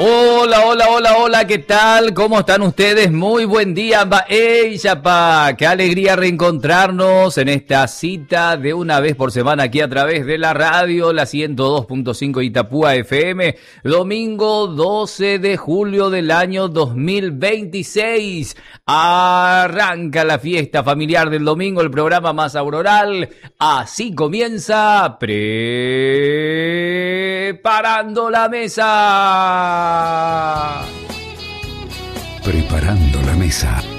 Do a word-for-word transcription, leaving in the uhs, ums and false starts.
Hola, hola, hola, hola, ¿qué tal? ¿Cómo están ustedes? Muy buen día, va. ¡Ey, chapa! ¡Qué alegría reencontrarnos en esta cita de una vez por semana aquí a través de la radio, la ciento dos punto cinco Itapúa F M, domingo doce de julio del año dos mil veintiséis. Arranca la fiesta familiar del domingo, el programa más auroral. Así comienza Preparando la Mesa. Preparando la Mesa.